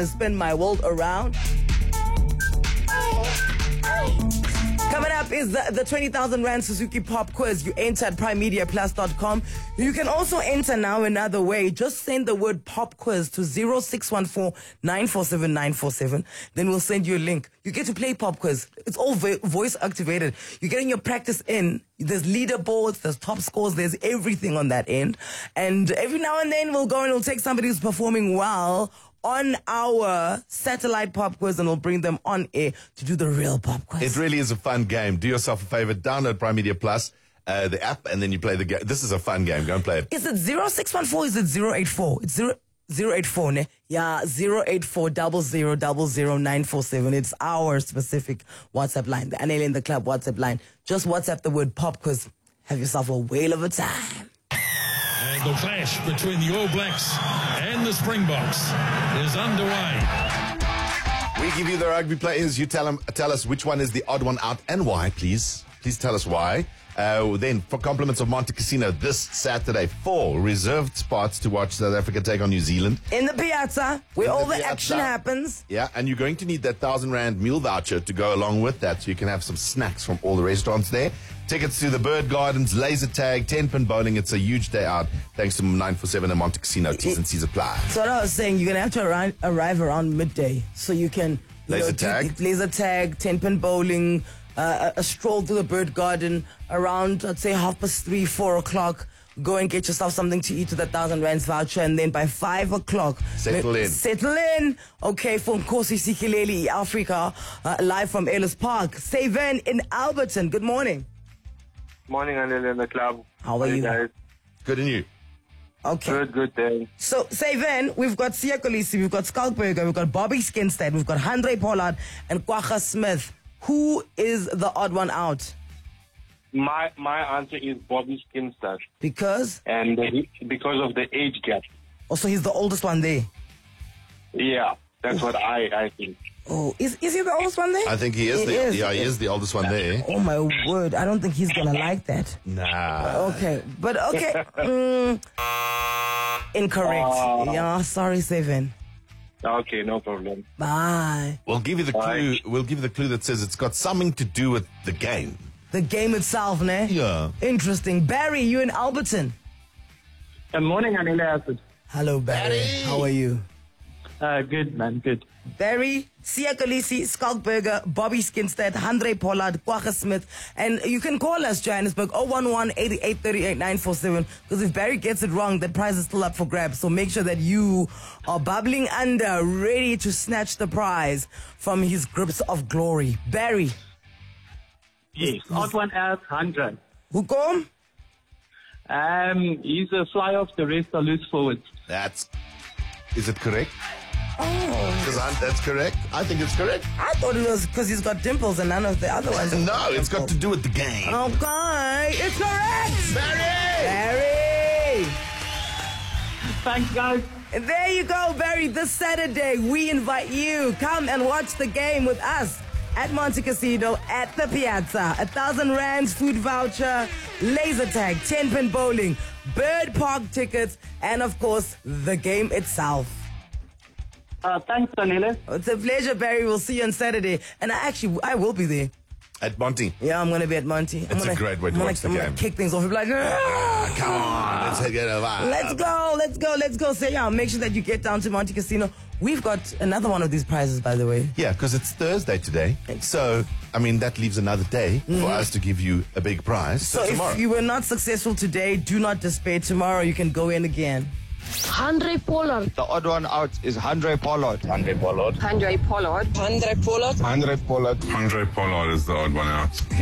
Spin my world around. Coming up is the 20,000 Rand Suzuki Pop Quiz. You enter at primemediaplus.com. You can also enter now another way. Just send the word Pop Quiz to 0614-947-947. Then we'll send you a link. You get to play Pop Quiz. It's all voice activated. You're getting your practice in. There's leaderboards, there's top scores, there's everything on that end. And every now and then we'll go and we'll take somebody who's performing well on our satellite pop quiz and we'll bring them on air to do the real pop quiz. It really is a fun game. Do yourself a favor, download Prime Media Plus, the app, and then you play the game. This is a fun game. Go and play it. Is it 0614? Is it 084? It's 084, ne? Yeah, 084-0000-947. It's our specific WhatsApp line, the Anele in the Club WhatsApp line. Just WhatsApp the word pop quiz. Have yourself a whale of a time. And the clash between the All Blacks and the Springboks is underway. We give you the rugby players. You tell us which one is the odd one out and why, please. Please tell us why. Then, for compliments of Monte Casino this Saturday, 4 reserved spots to watch South Africa take on New Zealand. In the Piazza, where all the action happens. Yeah, and you're going to need that 1,000 Rand meal voucher to go along with that, so you can have some snacks from all the restaurants there. Tickets to the Bird Gardens, laser tag, 10-pin bowling. It's a huge day out. Thanks to 947 and Monte Casino. T's and C's apply. So what I was saying, you're going to have to arrive around midday so you can... Laser tag, 10-pin bowling, a stroll to the Bird Garden around, I'd say, 3:30, 4 o'clock. Go and get yourself something to eat with a 1,000 Rand voucher, and then by 5 o'clock... Settle in. Okay, from Nkosi Sikeleli, Africa, live from Ellis Park. Saven in Alberton, good morning. Morning, Anil in the club. How are you? Guys? Good, and you? Okay. Good, thanks. So, Saven, we've got Siya Kolisi, we've got Skalkberger, we've got Bobby Skinstead, we've got Handré Pollard, and Kwagga Smith. Who is the odd one out? My answer is Bobby Skinstead. Because? And because of the age gap. Also, he's the oldest one there. Yeah, that's what I think. Oh, is he the oldest one there? I think he is. He is the oldest one there. Oh, my word. I don't think he's going to like that. Nah. Okay. But, okay. Incorrect. Yeah, sorry, Saven. Okay, no problem. Bye. We'll give you the clue. We'll give you the clue that says it's got something to do with the game. The game itself, ne? Yeah. Interesting. Barry, you in Alberton. Good morning, Anila. Hello, Barry. How are you? Good, man. Good. Barry, Siya Kolisi, Skalkberger, Bobby Skinstead, Handré Pollard, Kwagga Smith. And you can call us, Johannesburg, 011-8838-947. Because if Barry gets it wrong, that prize is still up for grabs. So make sure that you are bubbling under, ready to snatch the prize from his grips of glory. Barry. Yes. Odd one out, 100. Who come? He's a fly off, the rest are loose forwards. Is it correct? Oh. That's correct. I think it's correct. I thought it was because he's got dimples and none of the other ones. No, it's got to do with the game. Okay, it's correct. Barry. Thanks, guys. And there you go, Barry. This Saturday, we invite you. Come and watch the game with us at Monte Casino at the Piazza. 1,000 Rands food voucher, laser tag, 10-pin bowling, Bird Park tickets, and of course, the game itself. Thanks, Anila. It's a pleasure, Barry. We'll see you on Saturday. And I will be there. At Monty. Yeah, I'm going to be at Monty. It's a great way to watch the game. I'm going to kick things off. Be like, come on, let's get a vibe. Let's go. So yeah, make sure that you get down to Monte Casino. We've got another one of these prizes, by the way. Yeah, because it's Thursday today. So, I mean, that leaves another day for us to give you a big prize. So tomorrow. If you were not successful today, do not despair. Tomorrow you can go in again. Handré Pollard. The odd one out is Handré Pollard. Handré Pollard. Handré Pollard. Handré Pollard is the odd one out.